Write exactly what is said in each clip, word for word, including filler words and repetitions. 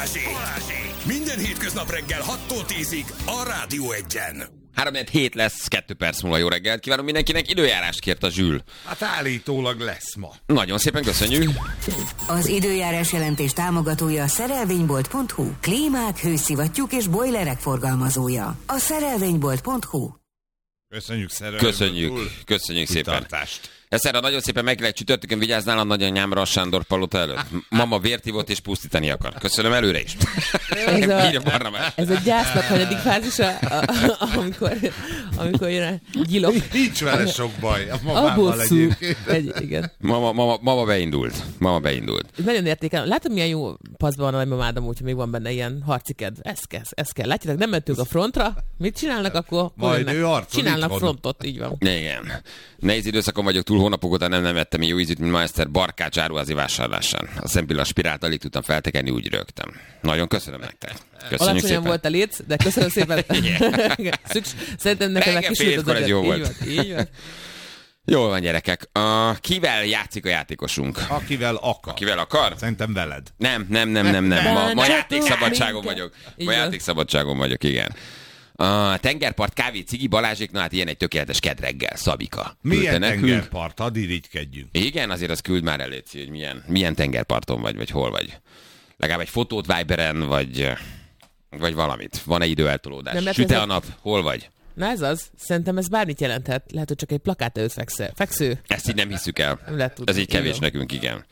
Minden hétköznap reggel hattól tízig a Rádió Egyen. három hét lesz, kettő perc múlva. Jó reggelt kívánom mindenkinek. Időjárást kért a Zsül. Hát állítólag lesz ma. Nagyon szépen köszönjük. Az időjárás jelentés támogatója a szerelvénybolt pont hu. Klímák, hőszivattyúk és bojlerek forgalmazója. A szerelvénybolt pont hu. Köszönjük szerelőt. Köszönjük, köszönjük szépen. Ezt erre nagyon szépen meg lehet csütörtökön, vigyázzál a nagyanyámra a Sándor palota előtt. Mama vért ivott és pusztítani akar. Köszönöm előre is. Ez a, ez a gyásznak hanyadik fázisa, amikor, amikor jön a gyilok. Nincs vele sok baj. A A mamával bosszú. egyébként. Egy, igen. Mama, mama, mama beindult. Mama beindult. Nagyon értékelem. Látod, milyen jó paszban van a nagymamád amúgy, hogy még van benne ilyen harciked. Ez kell, ez kell. Látjátok, nem mentünk a frontra. Mit csinálnak akkor? Majd ő arcon Csinálnak itthon. frontot, így van. Igen. Nehéz időszakon vagyok túl, hónapok óta nem, nem vettem jó ízűt, mint ma Eszter barkács áruházi vásárlásán. A szempilla spirált alig tudtam feltekerni, úgy rögtem. Nagyon köszönöm nektek. Köszönjük Alacsonyan szépen. volt a léc, de köszönöm szépen. Szüks... Szerintem nekem meg Reggel kisült fél az hétkor ez agyad. jó Így volt. van, így van. Jól van, gyerekek. Uh, kivel játszik a játékosunk? Akivel akar. Kivel akar? Szerintem veled. Nem, nem, nem, nem, nem. Ma, ma Csak játékszabadságon minket. vagyok. Így Ma van. játékszabadságon vagyok, igen. A tengerpart, kávé, cigi, Balázsék, na hát ilyen egy tökéletes kedreggel, Szabika. Milyen Küldte nekünk. tengerpart? Hadd irigykedjünk. Igen, azért az küld már elég, hogy milyen, milyen tengerparton vagy, vagy hol vagy. Legalább egy fotót Viberen, vagy, vagy valamit. Van-e időeltolódás? Nem, mert Süte ez a a- nap? Hol vagy? Na ez az. Szerintem ez bármit jelenthet. Lehet, hogy csak egy plakát előtt feksző. feksző. Ezt így nem hiszük el. Nem lehet tudni. Ez így kevés Igen. nekünk, igen.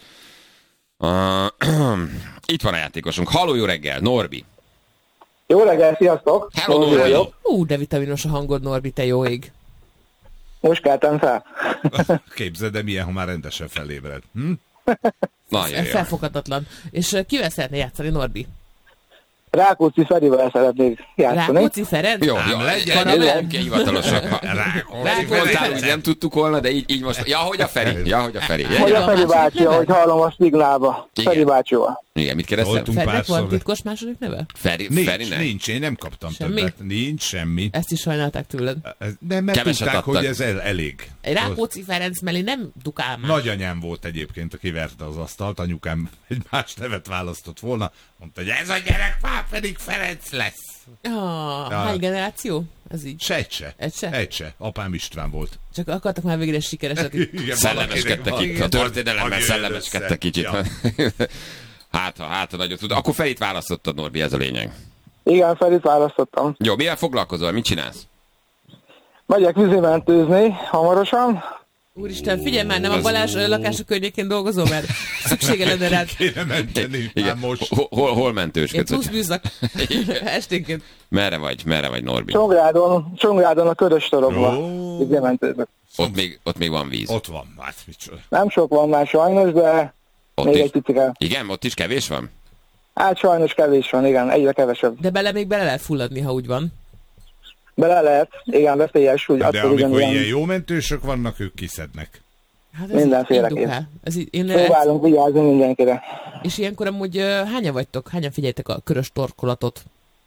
Uh, itt van a játékosunk. Halló, jó reggel, Norbi. Jó reggel, sziasztok! Hello, Norbi Norbi. vagyok. Ú, de vitaminos a hangod, Norbi, te jó ég. Most keltem fel. Képzeld, de milyen, ha már rendesen felébred. Hm? Nagyon jó. Felfoghatatlan. És uh, kivel szeretne játszani, Norbi? Rákóczi Ferivel szeretnék játszani. Rákóczi Ferenc? Jó, jó, Ám legyen. legyen, legyen hivatalosak. Ha- Rákóczi Mondtál, Ferenc. hogy nem tudtuk volna, de így, így most... Ja, hogy a Feri? Ja, hogy a Feri. Hogy a Feri bácsi, ahogy hallom a szignálba. Igen. Feri bácsival. Igen, mit kérdeztem? Voltunk Ferinek van párszor. titkos második neve? Feri, Nincs, Ferinek? nincs, én nem kaptam Semmi? többet. Nincs semmi. Ezt is sajnálták tőled. Ez- Nem, mert Keveset tudták, adtak. hogy ez el, elég. Egy Rákóczi Ferenc mellé nem dukál már. Nagyanyám volt egyébként, aki verte az asztalt, anyukám egy más nevet választott volna. Mondta, hogy ez a gyerek már pedig Ferenc lesz. Ah, Ja. hány generáció? Ez így. Se, egy se. Egy se? Egy se. Apám István volt. Csak akartak már végre sikereset. Igen, Szellemeskedtek valakinek itt. A van. történelemmel Hagyj szellemeskedtek össze. kicsit. Ja. Hát, ha, hát, ha nagyon tud. Akkor Ferit választottad, Norbi, ez a lényeg. Igen, Ferit választottam. Jó, mivel foglalkozol? Mit csinálsz? Megyek vízimentőzni hamarosan. Úristen, figyelj már, nem a Balázs ö, lakása környékén dolgozol, mert szüksége lenne rád. Kéne menteni már Igen. most. Hol, hol, hol Ilyen mentősködsz? plusz bűzak esténként. Merre vagy? Merre vagy, Norbi? Csongrádon, Csongrádon a körös torokba. Ó. Vízimentőzök. Ott még, ott még van víz. Ott van, hát micsoda. Nem sok van már sajnos, de Ott még is. egy picike. Igen, ott is kevés van? Hát sajnos kevés van, igen, egyre kevesebb. De bele még bele lehet fulladni, ha úgy van. Bele lehet, igen, veszélyes, úgy De attól amikor ugyanilyen ilyen jó mentősök vannak, ők kiszednek. Hát Mindenféle így dukál. Ez így, én, próbálunk vigyázni mindenkire. és ilyenkor amúgy ö, hányan vagytok? Hányan figyeltek a körös torkolatot?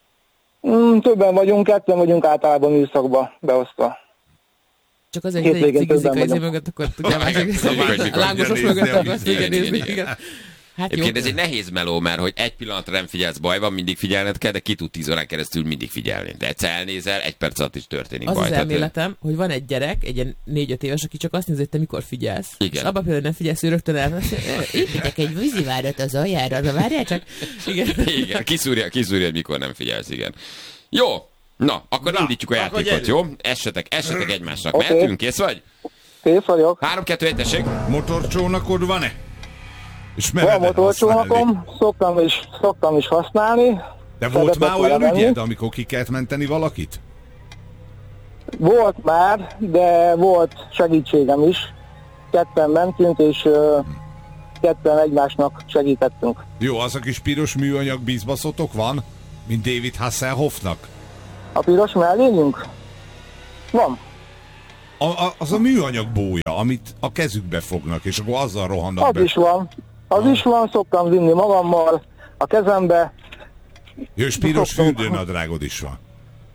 Mm, többen vagyunk, ketten vagyunk általában műszakba beosztva. Csak azért, hogy Hétvégén egy cigizik a többen izé vagyunk. mögött, akkor tudja már Tudjuk, hogy a mikor lángosok jön nézni mögött a akarsz vízre. igen nézni. Igen, Igen. Hát jó. Egyébként ez egy nehéz meló, mert hogy egy pillanatra nem figyelsz, baj van, mindig figyelned kell, de ki tud tíz órán keresztül mindig figyelni. De egyszer elnézel, egy perc alatt is történik Az baj. az Tehát, elméletem, hogy van egy gyerek, egy ilyen négy-öt éves, aki csak azt nézi, hogy te mikor figyelsz. Igen. És abban például nem figyelsz, ő rögtön el, építek egy vízivárat az aljára, de várjál csak. Igen. Igen, kiszúrja, kiszúrja, hogy mikor nem figyelsz, igen. Jó, na, akkor Na, indítjuk a akkor játékot, gyerünk. jó? Essetek, essetek egymásnak. Oké. Mehetünk, kész vagy? Kész vagyok. Három, kettő, egy, tessék. Motorcsónakod van-e? És Van mered motorcsónakom, szoktam is, szoktam is használni. De volt Szeretek már olyan vele menni. ügyed, amikor ki kellett menteni valakit? Volt már, de volt segítségem is. Ketten mentünk, és ö, ketten egymásnak segítettünk. Jó, az a kis piros műanyag bízbaszotok van, mint David Hasselhoffnak? A piros mellényünk? Van. A, a, az a műanyag bója, amit a kezükbe fognak, és akkor azzal rohannak Az be. is van. Az is van, szoktam vinni magammal a kezembe. Jó, és piros Szoktam. fürdőnadrágod is van.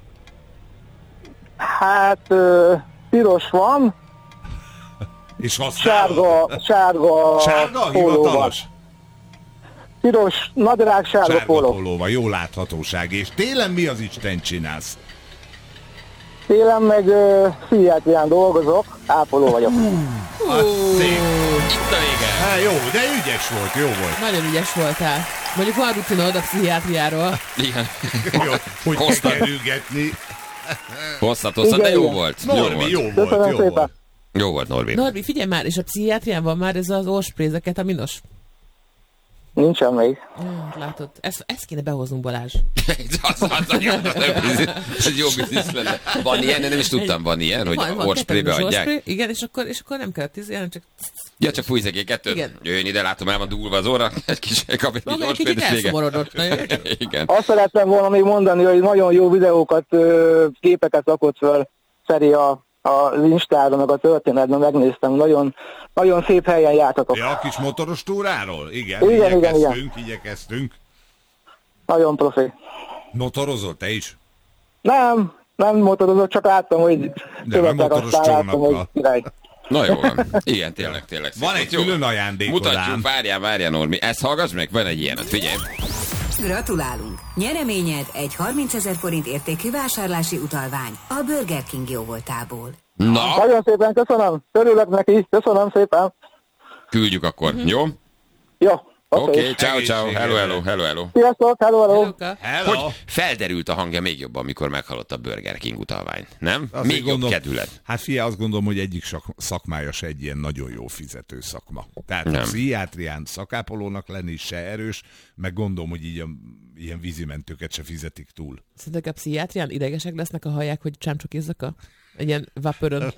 Hát ö, piros van, És használod? sárga, sárga, Sárga? pólóval. Hivatalos? Piros, nadrág, sárga Sárga póló. pólóval, jó láthatóság. És télen mi az Isten csinálsz? Télen meg uh, pszichiátrián dolgozok, ápoló vagyok. Az szép. Itt a vége. Hát jó, de ügyes volt, jó volt. Nagyon ügyes voltál. Mondjuk van rutinod a pszichiátriáról. Igen. Jó, hogy Hoztad. kell kerülgetni. Hosszat, hosszat, de Igen, jó igen. volt. Jó Norbi, volt. jó volt, Köszönöm jó szépen. volt. Jó volt, Norbi. Norbi, figyelj már, és a pszichiátrián van már ez az orsprézeket, a minos? Nincsen még. Ja, látod, ezt, ezt kéne behoznunk, Balázs. az, az, az, az, ez jó biznisz lenne. Van ilyen, nem is tudtam, van ilyen, hogy Van, van, orsprébe kettős adják. orspray, igen, és akkor, és akkor nem kellett tíz, hanem csak... Ja, csak fújsz egy kettőt. Igen. Jöjjön ide, látom, el van dugulva az óra. Egy kis kap egy kis Maga egy orspréd, kicsit és vége. elszomorodott. Na, jöjjön csak. Igen. Azt szerettem volna még mondani, hogy nagyon jó videókat, ö, képeket rakott föl Feri a, az Instára, meg a történetben megnéztem. Nagyon, nagyon szép helyen jártatok. Ja, a kis motoros túráról? Igen, Igen, igen, igyekeztünk, igyekeztünk. Nagyon profi. Motorozol te is? Nem, nem motorozok, csak láttam, hogy nem követek, motoros aztán láttam, hogy csónakkal. király. Na jó van. Igen, tényleg, tényleg. Van szép egy volt. Jó. külön ajándékod ám. Mutatjuk, várjál, várjál, Normi. Ezt hallgass meg, van egy ilyenet, figyelj. Gratulálunk! Nyereményed egy harmincezer forint értékű vásárlási utalvány a Burger King jóvoltából. Na, Nagyon szépen köszönöm, örülök neki, köszönöm szépen. küldjük akkor, jó? Jó, Oké, oké. okay, ciao, ciao, Egészségedre. hello, hello, hello, hello. Sziasztok, hello, hello. Luka. Hello. Hogy felderült a hangja még jobban, amikor meghallott a Burger King utalvány, nem? Azért Még jobb gondolom- kedület. Hát figyelj, azt gondolom, hogy egyik sak- szakmája se egy ilyen nagyon jó fizető szakma. Tehát Nem. a pszichiátrián szakápolónak lenni is se erős, meg gondolom, hogy így a, ilyen vízimentőket se fizetik túl. Szerintek a pszichiátrián idegesek lesznek, a hallják, hogy csámcsokézzak a egy ilyen vapörön.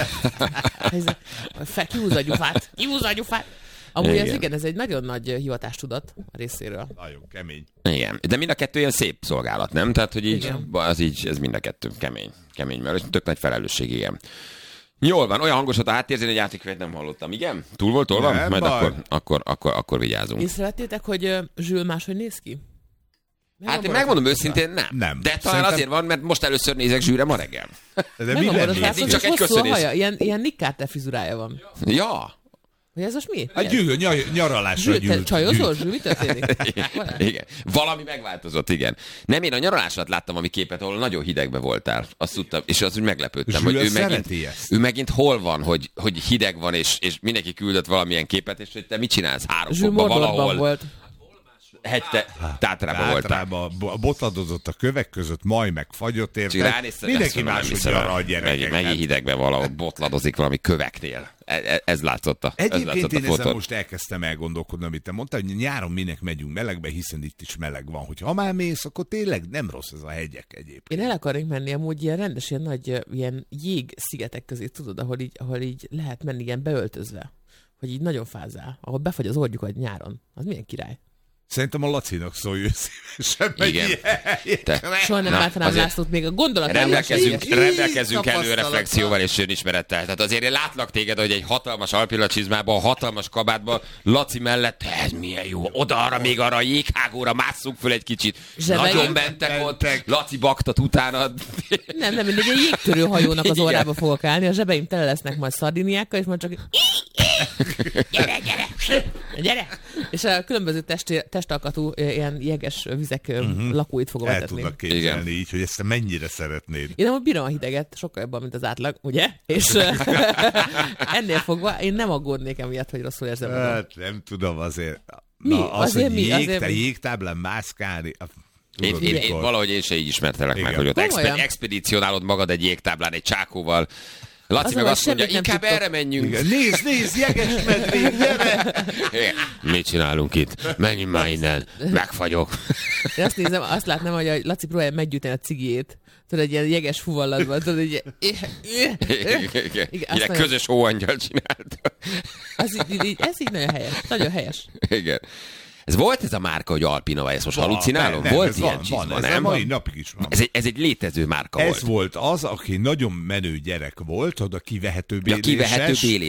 Fe, kihúzza a gyufát, kihúzza a gyufát. Amúgy Igen. ez igen, ez egy nagyon nagy hivatástudat a részéről. Nagyon kemény. Igen, de mind a kettő ilyen szép szolgálat, nem? Tehát, hogy így, Igen. az így, ez mind a kettő kemény. Kemény, mert tök nagy felelősség, igen. Jól van, olyan hangos volt a háttérzén, hogy játékvet nem hallottam, igen? Túl volt tolva? Nem Majd baj. akkor, akkor, akkor, akkor vigyázunk. Észrevettétek, hogy uh, Zsül máshogy néz ki? Hát én megmondom őszintén, nem. Nem. De talán Szerintem- azért van, mert most először nézek Zsűre ma reggel. De Nem mi van lennél? borotás, Csak csak egy egy hosszú a köszönés. haja, ilyen, ilyen Nick Carter frizurája van. Ja. Hogy ez most mi? Hát gyűl, ny- nyaralásra Zsül, te gyűlt. csajozol, Zsül, mi történik? Van-e? Igen. Valami megváltozott, igen. Nem, én a nyaralás alatt láttam ami képet, ahol nagyon hidegbe voltál. Azt tudtam, és az úgy meglepődtem, Zsül hogy ő szereti megint, ezt. ő megint hol van, hogy, hogy hideg van, és, és mindenki küldött valamilyen képet, és hogy te mit csinálsz három Zsül fokban Mordorban valahol. volt. Hegyte, Tátrában voltál. Általában bo- botladozott a kövek között, majd meg fagyott Csak érte. ránéztem, Mindenki ezt mondom, nem máshogy hiszem el. arra a Megint, gyerekeket. megint hidegben valahol botladozik valami köveknél. Ez, ez látszott a, ez Egyébként látszott a én ezen fotón. most elkezdtem elgondolkodni, amit te mondtál, hogy nyáron minek megyünk melegbe, hiszen itt is meleg van. Hogyha ha már mész, akkor tényleg nem rossz ez a hegyek egyébként. Én el akarnék menni amúgy ilyen rendes, ilyen nagy ö, ilyen jég szigetek közé, tudod, ahol így, ahol így lehet menni ilyen beöltözve. Hogy így nagyon fázál, ahol befagy az orgyukat nyáron. Az milyen király. Szerintem a Lacinak szólj szívesen megy Igen. ilyen. Te. Soha nem Na, látnám azért Lászlót még a gondolat. Rendelkezünk, Így rendelkezünk elő tapasztalattal. reflexióval és önismerettel. Tehát azért én látlak téged, hogy egy hatalmas alpilacsizmában, a hatalmas kabátban, Laci mellett, ez milyen jó, oda-arra, még arra a jéghágóra másszunk föl egy kicsit. Zsebeljen. Nagyon bentek ott, Bentek. Laci baktat utánad. Nem, nem, mindegy, egy jégtörő hajónak az Igen. órába fogok állni, a zsebeim tele lesznek majd szardiniákkal, és majd csak gyere, gyere, gyere! És a különböző testi, testalkatú ö, ilyen jeges vizek uh-huh. lakóit fogom El etetni. tudnak képzelni Igen. így, hogy ezt te mennyire szeretnéd. Én amúgy bírom a hideget, sokkal jobban, mint az átlag, ugye? És ö, ennél fogva én nem aggódnék emiatt, hogy rosszul érzem magam. Hát nem tudom azért. Mi? Na, az, Azért hogy mi? jég, Azért te mi? jégtáblán mászkálni. a- Én, tudod, én, én mikor? valahogy én se így ismertelek Igen. meg, hogy ott expe- Komolyan? expedícionálod magad egy jégtáblán, egy csákóval. Laci Az meg a azt mondja, semmit nem inkább tudtok. erre menjünk. Igen. Nézd, nézd, jeges medvék, gyere! Igen. Mit csinálunk itt? Menjünk már innen. Megfagyok. Én azt nézem, azt látnám, hogy a Laci próbálja meggyújtani a cigijét. Tudod, egy ilyen jeges fuvallatban, tudod, egy Igen, azt Ilyen nagyon- közös hóangyal csinálta. az így, így, így, ez így nagyon helyes. Nagyon helyes. Igen. Ez volt ez a márka, hogy Alpinova, ezt most halucinálom? Nem, volt ez ilyen van, csizma, van, ez nem? a mai napig is van. Ez egy, ez egy létező márka Ez volt. volt az, aki nagyon menő gyerek volt, oda kivehető Ja, béléses. kivehető béléses.